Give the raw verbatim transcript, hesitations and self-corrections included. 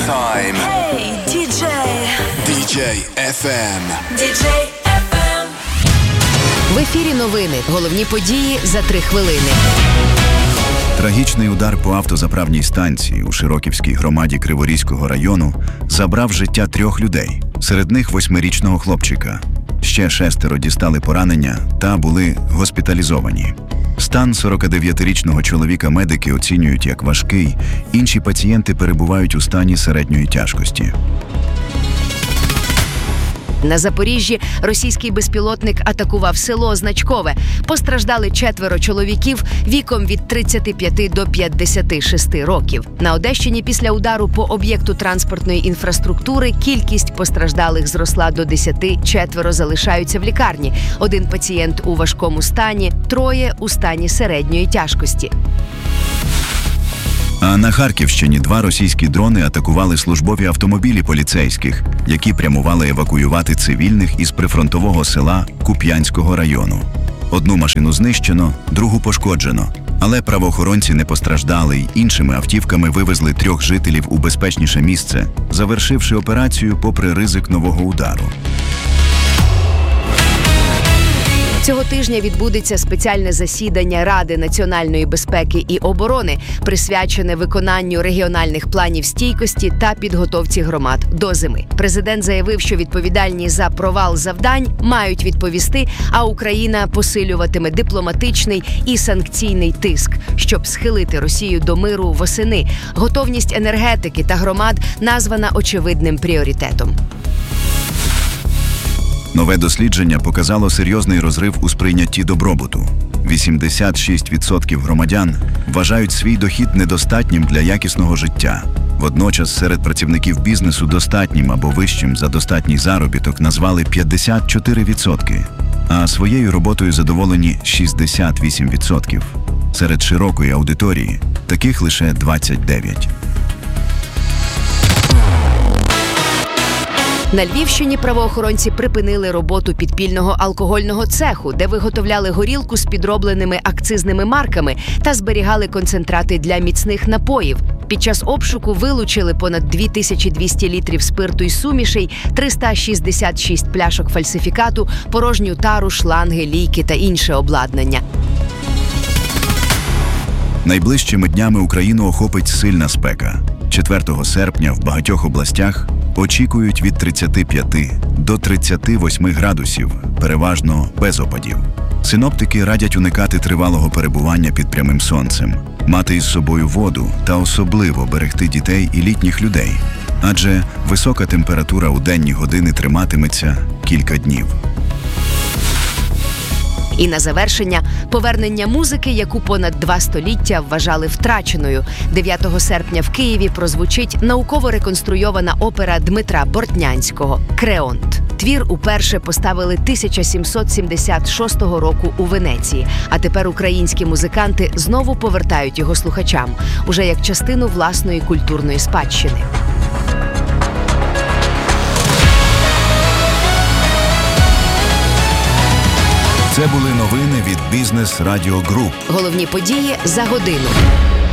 time. Hey, ді джей. ді джей еф ем. ді джей еф ем. В ефірі новини. Головні події за три хвилини. Трагічний удар по автозаправній станції у Широківській громаді Криворізького району забрав життя трьох людей. Серед них восьмирічного хлопчика. Ще шестеро дістали поранення та були госпіталізовані. Стан сорокадев'ятирічного чоловіка медики оцінюють як важкий, інші пацієнти перебувають у стані середньої тяжкості. На Запоріжжі російський безпілотник атакував село Значкове. Постраждали четверо чоловіків віком від тридцяти п'яти до п'ятдесяти шести років. На Одещині після удару по об'єкту транспортної інфраструктури кількість постраждалих зросла до десяти, четверо залишаються в лікарні. Один пацієнт у важкому стані, троє у стані середньої тяжкості. А на Харківщині два російські дрони атакували службові автомобілі поліцейських, які прямували евакуювати цивільних із прифронтового села Куп'янського району. Одну машину знищено, другу пошкоджено. Але правоохоронці не постраждали й іншими автівками вивезли трьох жителів у безпечніше місце, завершивши операцію попри ризик нового удару. Цього тижня відбудеться спеціальне засідання Ради національної безпеки і оборони, присвячене виконанню регіональних планів стійкості та підготовці громад до зими. Президент заявив, що відповідальні за провал завдань мають відповісти, а Україна посилюватиме дипломатичний і санкційний тиск, щоб схилити Росію до миру восени. Готовність енергетики та громад названа очевидним пріоритетом. Нове дослідження показало серйозний розрив у сприйнятті добробуту. вісімдесят шість відсотків громадян вважають свій дохід недостатнім для якісного життя. Водночас серед працівників бізнесу достатнім або вищим за достатній заробіток назвали п'ятдесят чотири відсотки, а своєю роботою задоволені шістдесят вісім відсотків. Серед широкої аудиторії таких лише двадцять дев'ять відсотків. На Львівщині правоохоронці припинили роботу підпільного алкогольного цеху, де виготовляли горілку з підробленими акцизними марками та зберігали концентрати для міцних напоїв. Під час обшуку вилучили понад дві тисячі двісті літрів спирту й сумішей, триста шістдесят шість пляшок фальсифікату, порожню тару, шланги, лійки та інше обладнання. Найближчими днями Україну охопить сильна спека. четвертого серпня в багатьох областях очікують від тридцяти п'яти до тридцяти восьми градусів, переважно без опадів. Синоптики радять уникати тривалого перебування під прямим сонцем, мати із собою воду та особливо берегти дітей і літніх людей, адже висока температура у денні години триматиметься кілька днів. І на завершення – повернення музики, яку понад два століття вважали втраченою. дев'ятого серпня в Києві прозвучить науково реконструйована опера Дмитра Бортнянського «Креонт». Твір уперше поставили тисяча сімсот сімдесят шостого року у Венеції, а тепер українські музиканти знову повертають його слухачам, уже як частину власної культурної спадщини. Це були новини від Бізнес Радіо Груп. Головні події за годину.